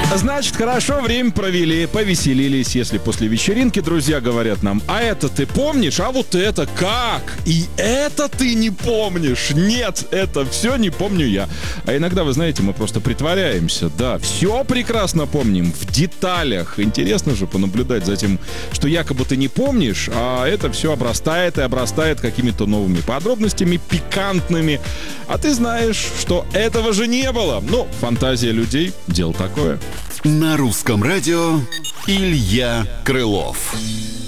Значит, хорошо время провели, повеселились, если после вечеринки друзья говорят нам: а это ты помнишь, а вот это как? И это ты не помнишь? Нет, это все не помню я. А иногда, вы знаете, мы просто притворяемся. Да, все прекрасно помним, в деталях. Интересно же понаблюдать за тем, что якобы ты не помнишь, а это все обрастает и обрастает какими-то новыми подробностями, пикантными. А ты знаешь, что этого же не было. Ну, фантазия людей — дело такое. На русском радио Илья Крылов.